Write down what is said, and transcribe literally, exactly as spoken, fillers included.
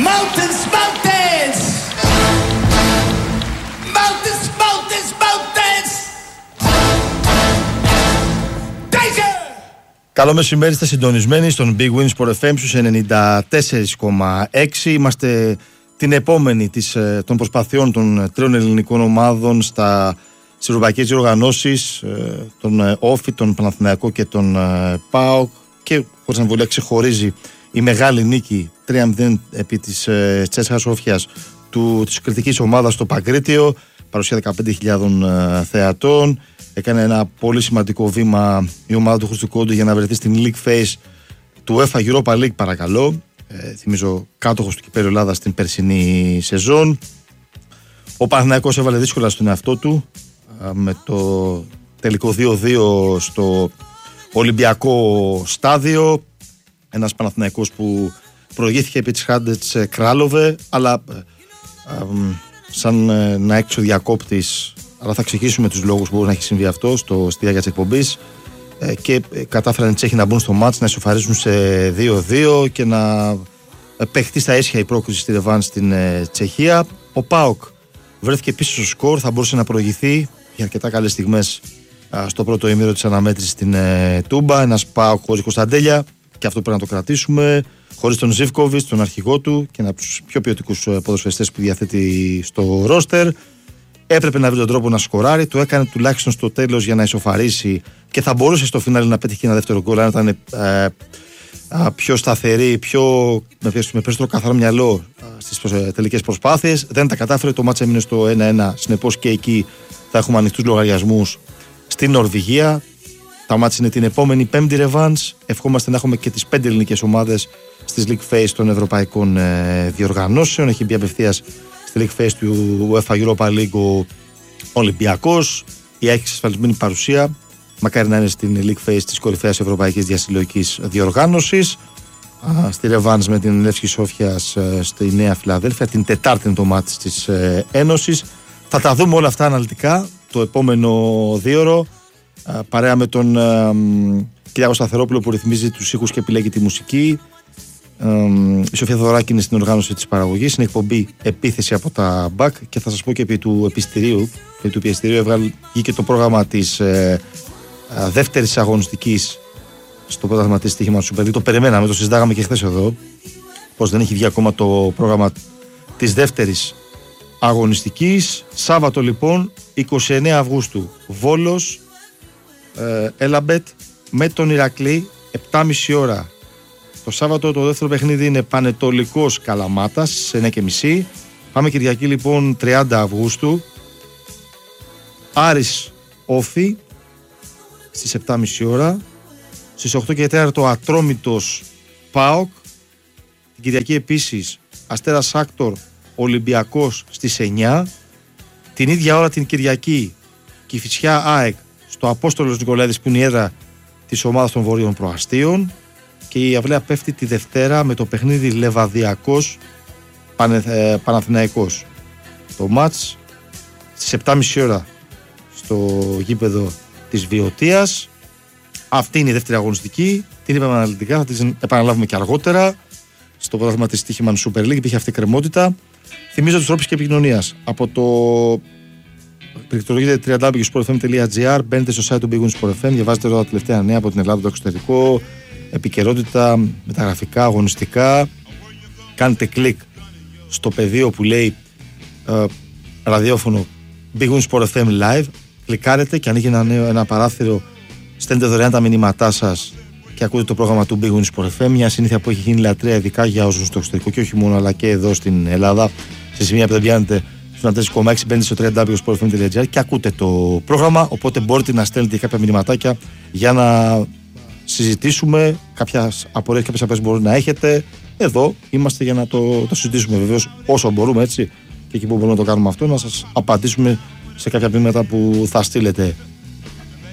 Mountains, mountains! Mountains, mountains, mountains! Danger! Καλό μεσημέρι, είστε συντονισμένοι στον Big Win Sport εφ εμ στους ενενήντα τέσσερα κόμμα έξι. Είμαστε την επόμενη της, των προσπαθειών των τριών ελληνικών ομάδων στα στις ευρωπαϊκές διοργανώσεις, τον Όφη, τον Παναθηναϊκό και τον ΠΑΟΚ, και χωρίς αμφιβολία ξεχωρίζει η μεγάλη νίκη τρία μηδέν επί της Τσέσκα Σόφιας της κριτικής ομάδας στο Παγκρίτιο, παρουσία δεκαπέντε χιλιάδες θεατών. Έκανε ένα πολύ σημαντικό βήμα η ομάδα του Χρήστου Κόντου για να βρεθεί στην League Phase του UEFA Europa League, παρακαλώ. Ε, θυμίζω κάτοχος του κυπέλλου Ελλάδας στην περσινή σεζόν. Ο Παναθηναϊκός έβαλε δύσκολα στον εαυτό του με το τελικό δύο δύο στο Ολυμπιακό στάδιο. Ένας Παναθηναϊκός που προηγήθηκε επί της Χάντετς Κράλοβε, αλλά ε, ε, σαν ε, να έξω διακόπτης, αλλά θα εξηγήσουμε τους λόγους που μπορεί να έχει συμβεί αυτό στο, στη διάρκεια της εκπομπής, ε, και ε, κατάφεραν οι Τσέχοι να μπουν στο μάτς, να ισοφαρίσουν σε δύο δύο και να ε, παιχτεί στα ίσια η πρόκριση στη ρεβάν στην ε, Τσεχία. Ο ΠΑΟΚ βρέθηκε πίσω στο σκορ, θα μπορούσε να προηγηθεί για αρκετά καλές στιγμές α, στο πρώτο ημίρο της αναμέτρησης στην ε, Τούμπα. Ένας ΠΑΟΚ χωρίς Κωνσταντέλια, και αυτό πρέπει να το κρατήσουμε, χωρίς τον Ζίβκοβιτς, τον αρχηγό του, και ένα από τους πιο ποιοτικούς ποδοσφαιριστές που διαθέτει στο ρόστερ. Έπρεπε να βρει τον τρόπο να σκοράρει, το έκανε τουλάχιστον στο τέλος για να ισοφαρίσει, και θα μπορούσε στο φινάλι να πέτυχε ένα δεύτερο γκολ αν ήταν ε, ε, πιο σταθερή, πιο, με, με περισσότερο καθαρό μυαλό στις τελικές προσπάθειες. Δεν τα κατάφερε, το μάτς έμεινε στο ένα ένα. Συνεπώς και εκεί θα έχουμε ανοιχτούς λογαριασμούς στην Νορβηγία. Τα μάτς είναι την επόμενη πέμπτη ρεβάνς. Ευχόμαστε να έχουμε και τις πέντε ελληνικές ομάδες στις League Phase των ευρωπαϊκών ε, διοργανώσεων. Έχει μπει απευθείας στη League Phase του UEFA Europa League ο Ολυμπιακός. Η έχει εξασφαλισμένη παρουσία. Μακάρι να είναι στην League Phase της κορυφαίας ευρωπαϊκής διασυλλογικής διοργάνωσης. Α, στη ρεβάνς με την Λεύσκη Σόφιας ε, στη Νέα Φιλαδέλφια. Την Τετάρτη είναι το μάτς της ε, Ένωσης. Θα τα δούμε όλα αυτά αναλυτικά το επόμενο δίωρο, παρέα με τον Κυριάκο Σταθερόπουλο που ρυθμίζει τους ήχους και επιλέγει τη μουσική. Η Σοφία Θοδωράκη είναι στην οργάνωση της παραγωγής. Είναι εκπομπή Επίθεση από τα Μπακ, και θα σας πω και επί του επιστηρίου. Επί του επιστηρίου βγήκε το πρόγραμμα της ε, δεύτερης αγωνιστικής στο πρωτάθλημα της στοίχημα του Super League. Το περιμέναμε, το συζητάγαμε και χθες εδώ, πως δεν έχει βγει ακόμα το πρόγραμμα της δεύτερης αγωνιστικής. Σάββατο λοιπόν είκοσι εννέα Αυγούστου, Βόλος ε, Έλαμπετ με τον Ηρακλή, επτά και μισή ώρα το Σάββατο. Το δεύτερο παιχνίδι είναι Πανετολικός Καλαμάτας στις εννιά και μισή. Πάμε Κυριακή λοιπόν τριάντα Αυγούστου, Άρης Όφη στις επτά και μισή ώρα. Στις οκτώ και τέσσερα Ατρόμητος ΠΑΟΚ. Την Κυριακή επίσης Αστέρας Άκτορ Ολυμπιακός στις εννιά. Την ίδια ώρα την Κυριακή Κηφισιά ΑΕΚ στο Απόστολος Νικολαίδης, που είναι η έδρα της ομάδας των Βορείων Προαστίων, και η αυλαία πέφτει τη Δευτέρα με το παιχνίδι Λεβαδιακός Πανε, ε, Παναθηναϊκός. Το μάτς στις επτά και μισή ώρα στο γήπεδο της Βιωτίας. Αυτή είναι η δεύτερη αγωνιστική. Την είπαμε αναλυτικά, θα την επαναλάβουμε και αργότερα. Στο πρωτάθλημα της Στοίχημαν Super League υπήρχε αυτή η κρεμότητα. Θυμίζω τους τρόπους και επικοινωνίας. Από το πληκτρολογείτε double-u double-u double-u τελεία sport f m τελεία g r, μπαίνετε στο site του Big Win Sport εφ εμ, διαβάζετε εδώ τα τελευταία νέα από την Ελλάδα, το εξωτερικό, επικαιρότητα, μεταγραφικά, αγωνιστικά. Κάνετε κλικ στο πεδίο που λέει ε, ραδιόφωνο Big Win Sport εφ εμ Live. Κλικάρετε και ανοίγει ένα, νέο, ένα παράθυρο. Στέλνετε δωρεάν τα μηνύματά σας και ακούτε το πρόγραμμα του Big Win Sport εφ εμ. Μια συνήθεια που έχει γίνει λατρεία, ειδικά για όσους στο εξωτερικό και όχι μόνο, αλλά και εδώ στην Ελλάδα. Σε σημεία που δεν πιάνετε στο ενενήντα τέσσερα κόμμα έξι, μπαίνετε στο double-u double-u double-u τελεία sport f m τελεία g r και ακούτε το πρόγραμμα. Οπότε μπορείτε να στέλνετε κάποια μηνυματάκια για να συζητήσουμε. Κάποιες απορίες, κάποιες απορίες μπορεί να έχετε. Εδώ είμαστε για να το, το συζητήσουμε, βεβαίως όσο μπορούμε, έτσι. Και εκεί που μπορούμε να το κάνουμε αυτό, να σας απαντήσουμε σε κάποια μηνύματα που θα στείλετε.